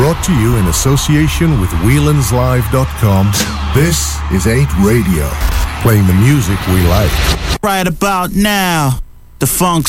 Brought to you in association with WheelandsLive.com, this is 8 Radio, playing the music we like. Right about now, the funk